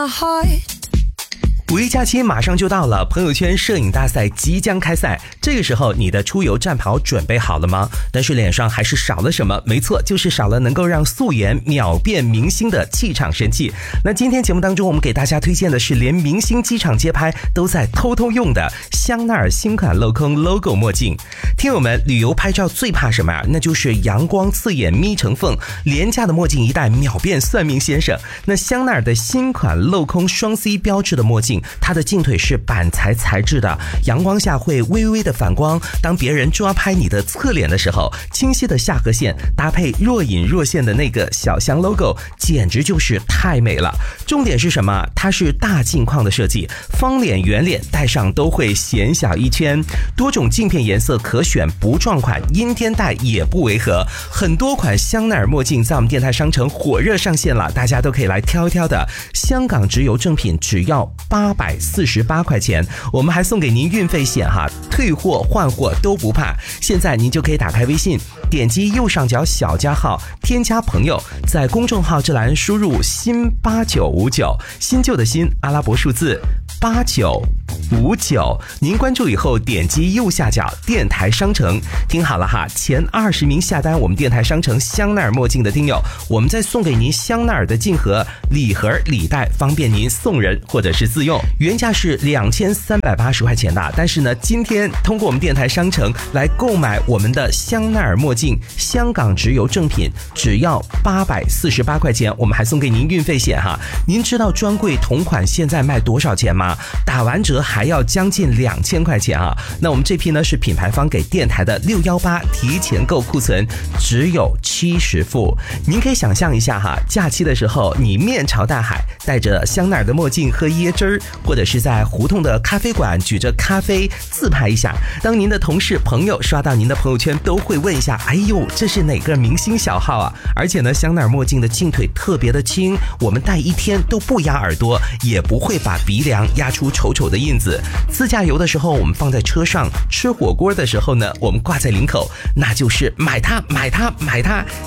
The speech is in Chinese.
五一假期马上就到了，朋友圈摄影大赛即将开赛，这个时候你的出游战袍准备好了吗？但是脸上还是少了什么？没错，就是少了能够让素颜秒变明星的气场神器。那今天节目当中，我们给大家推荐的是连明星机场街拍都在偷偷用的香奈儿新款镂空 logo 墨镜。听友们，旅游拍照最怕什么呀？那就是阳光刺眼眯成缝，廉价的墨镜一戴秒变算命先生。那香奈儿的新款镂空双 C 标志的墨镜，它的镜腿是板材质的，阳光下会微微的反光，当别人抓拍你的侧脸的时候，清晰的下颌线搭配若隐若现的那个小香 logo， 简直就是太美了。重点是什么？它是大镜框的设计，方脸圆脸戴上都会显小一圈，多种镜片颜色可选，不撞款，阴天戴也不违和。很多款香奈儿墨镜在我们电台商城火热上线了，大家都可以来挑一挑的。香港直邮正品只要848块钱，我们还送给您运费险哈，退货换货都不怕。现在您就可以打开微信，点击右上角小加号，添加朋友，在公众号这栏输入新8959，新旧的新，阿拉伯数字8959，您关注以后点击右下角电台商城，听好了哈，前20名下单我们电台商城香奈儿墨镜的听友，我们再送给您香奈儿的镜盒、礼盒、礼袋，方便您送人或者是自用。原价是2380块钱的，但是呢，今天通过我们电台商城来购买我们的香奈儿墨镜，香港直邮正品只要848块钱，我们还送给您运费险哈。您知道专柜同款现在卖多少钱吗？打完折还要将近2000块钱啊！那我们这批呢是品牌方给电台的618提前购库存，只有70副。您可以想象一下哈，假期的时候你面朝大海，戴着香奈儿的墨镜喝椰汁儿，或者是在胡同的咖啡馆举着咖啡自拍一下。当您的同事朋友刷到您的朋友圈，都会问一下，哎呦，这是哪个明星小号啊？而且呢，香奈儿墨镜的镜腿特别的轻，我们戴一天都不压耳朵，也不会把鼻梁压出丑丑的印子。自驾游的时候我们放在车上，吃火锅的时候呢我们挂在领口，那就是买它买它买它。